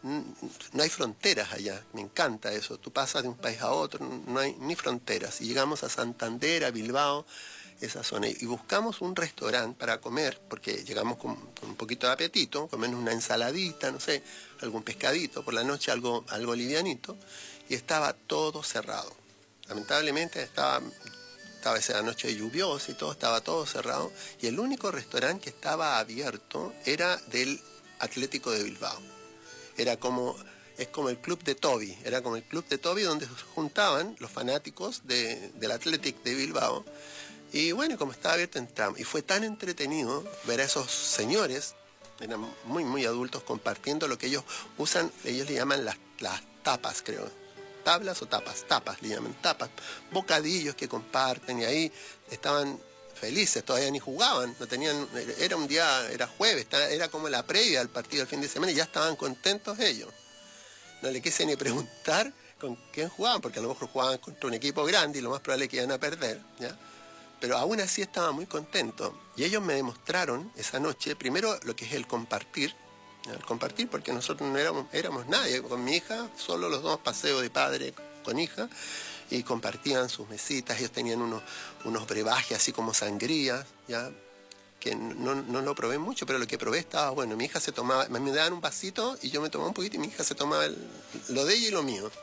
no hay fronteras allá, me encanta eso. Tú pasas de un país a otro, no hay ni fronteras. Y llegamos a Santander, a Bilbao, esa zona. Y buscamos un restaurante para comer, porque llegamos con un poquito de apetito, comernos una ensaladita, no sé, algún pescadito, por la noche algo livianito, y estaba todo cerrado. Lamentablemente estaba esa noche lluviosa y todo, estaba todo cerrado, y el único restaurante que estaba abierto era del Atlético de Bilbao. Es como el club de Toby, era como el club de Toby donde se juntaban los fanáticos del Athletic de Bilbao. Y bueno, como estaba abierto, entramos. Y fue tan entretenido ver a esos señores, eran muy, muy adultos, compartiendo lo que ellos usan, ellos le llaman las tapas, creo. ¿Tablas o tapas? Tapas, le llaman tapas. Bocadillos que comparten, y ahí estaban felices, todavía ni jugaban, no tenían, era un día, era jueves, era como la previa al partido del fin de semana, y ya estaban contentos ellos. No le quise ni preguntar con quién jugaban, porque a lo mejor jugaban contra un equipo grande y lo más probable es que iban a perder, ¿ya? Pero aún así estaba muy contento. Y ellos me demostraron esa noche, primero, lo que es el compartir. El compartir, porque nosotros no éramos nadie. Con mi hija, solo los dos paseos de padre con hija, y compartían sus mesitas. Ellos tenían unos brebajes así como sangría, ¿ya? Que no lo probé mucho, pero lo que probé estaba bueno. Mi hija se tomaba, me daban un vasito y yo me tomaba un poquito, y mi hija se tomaba lo de ella y lo mío.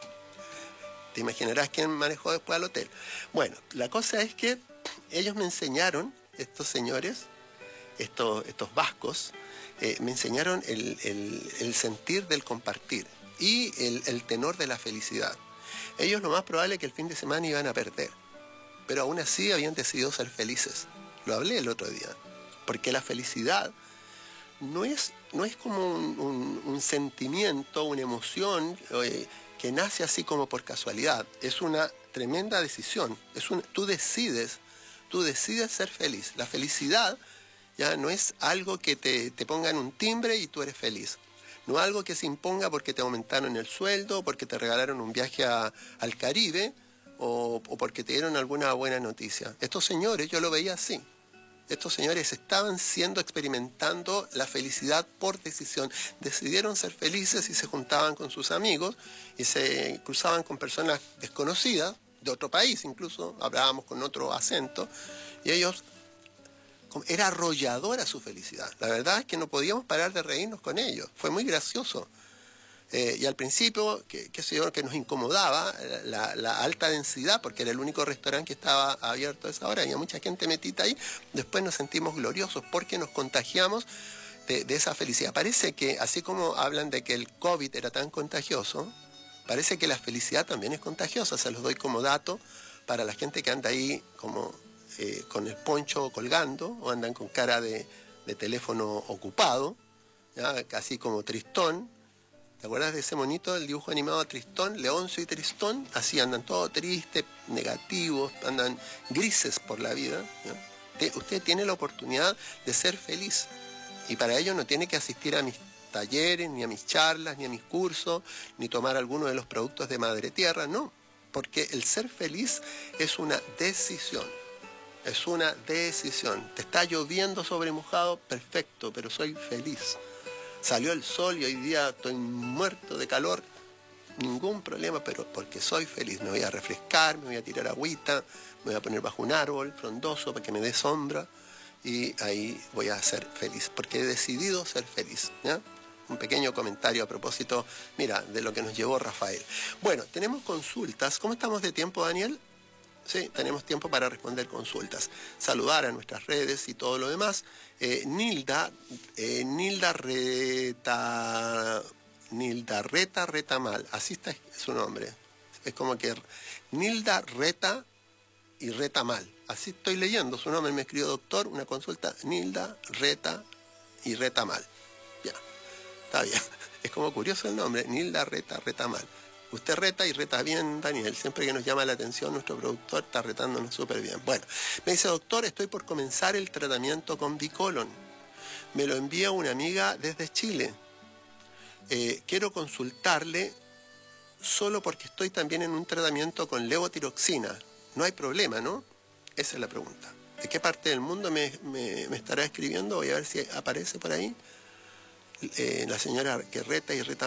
Te imaginarás quién manejó después al hotel. Bueno, la cosa es que ellos me enseñaron, estos señores, estos vascos, me enseñaron el sentir del compartir y el tenor de la felicidad. Ellos lo más probable es que el fin de semana iban a perder, pero aún así habían decidido ser felices. Lo hablé el otro día, porque la felicidad no es como un sentimiento, una emoción que nace así como por casualidad. Es una tremenda decisión. Tú decides ser feliz. La felicidad ya no es algo que te ponga en un timbre y tú eres feliz. No es algo que se imponga porque te aumentaron el sueldo, porque te regalaron un viaje al Caribe o porque te dieron alguna buena noticia. Estos señores, yo lo veía así. Estos señores estaban experimentando la felicidad por decisión. Decidieron ser felices y se juntaban con sus amigos y se cruzaban con personas desconocidas, de otro país incluso, hablábamos con otro acento, y ellos, era arrolladora su felicidad. La verdad es que no podíamos parar de reírnos con ellos. Fue muy gracioso. Y al principio, que nos incomodaba la alta densidad, porque era el único restaurante que estaba abierto a esa hora, había mucha gente metida ahí. Después nos sentimos gloriosos porque nos contagiamos de esa felicidad. Parece que, así como hablan de que el COVID era tan contagioso, parece que la felicidad también es contagiosa. Se los doy como dato para la gente que anda ahí como con el poncho colgando, o andan con cara de teléfono ocupado, ¿ya? Casi como Tristón. ¿Te acuerdas de ese monito, el dibujo animado Tristón, Leoncio y Tristón? Así andan todos tristes, negativos, andan grises por la vida, ¿no? Usted tiene la oportunidad de ser feliz, y para ello no tiene que asistir a mis talleres, ni a mis charlas, ni a mis cursos, ni tomar alguno de los productos de Madre Tierra, no, porque el ser feliz es una decisión. Es una decisión. Te está lloviendo sobre mojado, perfecto, pero soy feliz. Salió el sol y hoy día estoy muerto de calor, ningún problema, pero porque soy feliz. Me voy a refrescar, me voy a tirar agüita, me voy a poner bajo un árbol frondoso para que me dé sombra, y ahí voy a ser feliz, porque he decidido ser feliz, ¿ya? Un pequeño comentario a propósito, mira, de lo que nos llevó Rafael. Bueno, tenemos consultas. ¿Cómo estamos de tiempo, Daniel? Sí, tenemos tiempo para responder consultas, saludar a nuestras redes y todo lo demás. Nilda Retamal, así está su nombre. Es como que Nilda Reta y Retamal. Así estoy leyendo su nombre, me escribió doctor, una consulta, Nilda Reta y Retamal. Ya, está bien. Es como curioso el nombre, Nilda Retamal. Usted reta y reta bien, Daniel. Siempre que nos llama la atención, nuestro productor está retándonos súper bien. Bueno, me dice, doctor, estoy por comenzar el tratamiento con Bicolon. Me lo envía una amiga desde Chile. Quiero consultarle solo porque estoy también en un tratamiento con levotiroxina. No hay problema, ¿no? Esa es la pregunta. ¿De qué parte del mundo me estará escribiendo? Voy a ver si aparece por ahí. La señora que reta y reta